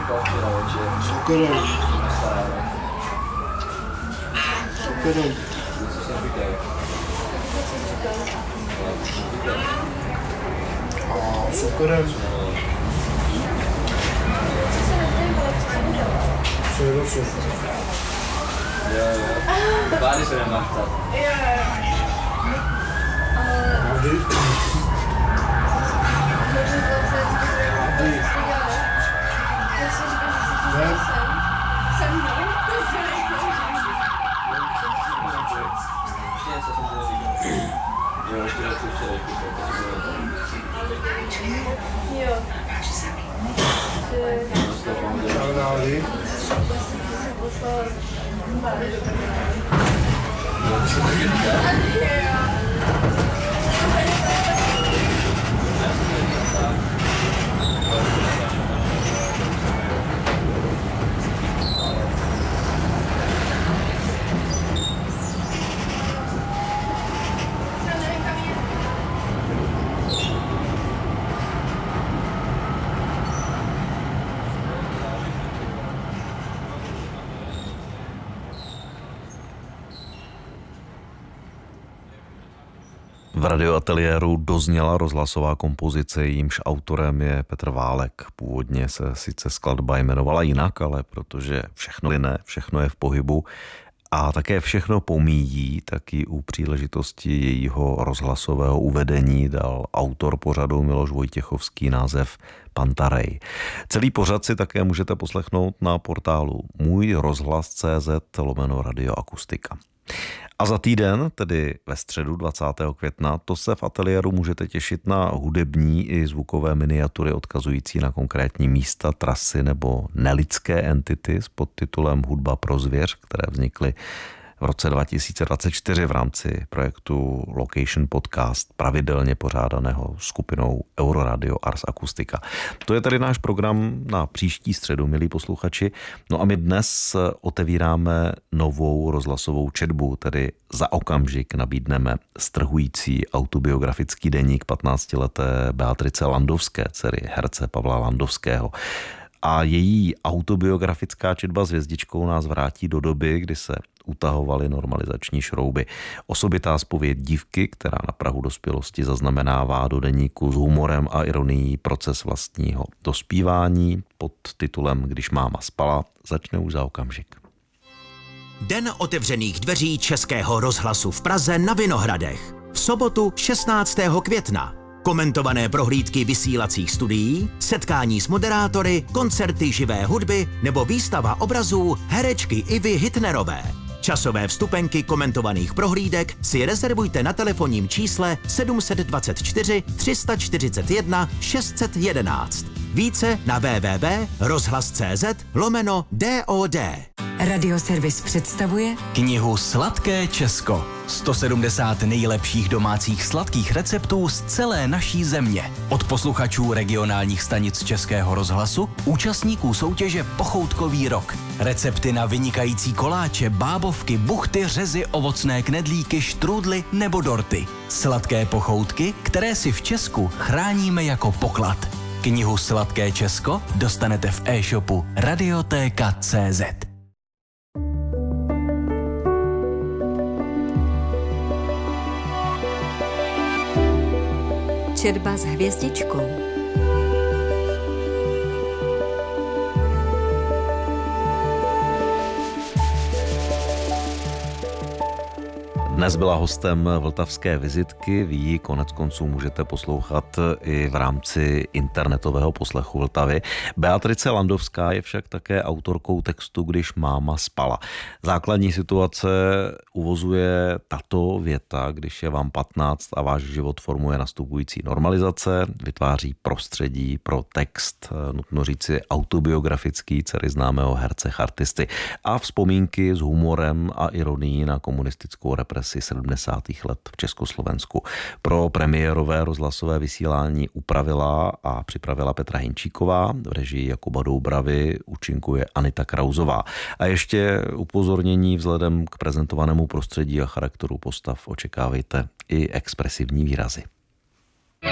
Sokolem. Sokolem. A sokolem. Co je to soft? Jo. Bády se nemáš ptát. Bády. Ne? Jo, ještě něco včera. Jo. Čau, Nády. V radioateliéru dozněla rozhlasová kompozice, jímž autorem je Petr Válek. Původně se sice skladba jmenovala jinak, ale protože všechno je všechno je v pohybu a také všechno pomíjí, taky u příležitosti jejího rozhlasového uvedení dal autor pořadu Miloš Vojtěchovský název Pantarej. Celý pořad si také můžete poslechnout na portálu můjrozhlas.cz/radioakustika. A za týden, tedy ve středu 20. května, to se v ateliéru můžete těšit na hudební i zvukové miniatury odkazující na konkrétní místa, trasy nebo nelidské entity s podtitulem Hudba pro zvěř, které vznikly v roce 2024 v rámci projektu Location Podcast, pravidelně pořádaného skupinou Euroradio Ars Acustica. To je tedy náš program na příští středu, milí posluchači. No a my dnes otevíráme novou rozhlasovou četbu, tedy za okamžik nabídneme strhující autobiografický deník 15leté Beatrice Landovské, dcery herce Pavla Landovského. A její autobiografická četba s hvězdičkou nás vrátí do doby, kdy se utahovaly normalizační šrouby. Osobitá zpověď dívky, která na prahu dospělosti zaznamenává do deníku s humorem a ironií proces vlastního dospívání pod titulem Když máma spala, začne už za okamžik. Den otevřených dveří Českého rozhlasu v Praze na Vinohradech. V sobotu 16. května. Komentované prohlídky vysílacích studií, setkání s moderátory, koncerty živé hudby nebo výstava obrazů herečky Ivy Hitnerové. Časové vstupenky komentovaných prohlídek si rezervujte na telefonním čísle 724 341 611. Více na www.rozhlas.cz/DOD. Radioservis představuje knihu Sladké Česko. 170 nejlepších domácích sladkých receptů z celé naší země. Od posluchačů regionálních stanic Českého rozhlasu, účastníků soutěže Pochoutkový rok. Recepty na vynikající koláče, bábovky, buchty, řezy, ovocné knedlíky, štrůdly nebo dorty. Sladké pochoutky, které si v Česku chráníme jako poklad. Knihu Sladké Česko dostanete v e-shopu Radiotéka.cz. Četba s hvězdičkou. Dnes byla hostem vltavské vizitky, vy ji konec konců můžete poslouchat i v rámci internetového poslechu Vltavy. Beatrice Landovská je však také autorkou textu Když máma spala. Základní situace uvozuje tato věta: když je vám 15 a váš život formuje nastupující normalizace, vytváří prostředí pro text, nutno říci autobiografický, dcery známého herce chartisty, a vzpomínky s humorem a ironií na komunistickou represi 70. let v Československu. Pro premiérové rozhlasové vysílání upravila a připravila Petra Hinčíková, v režii Jakuba Doubravy účinkuje Anita Krauzová. A ještě upozornění: vzhledem k prezentovanému prostředí a charakteru postav očekávejte i expresivní výrazy.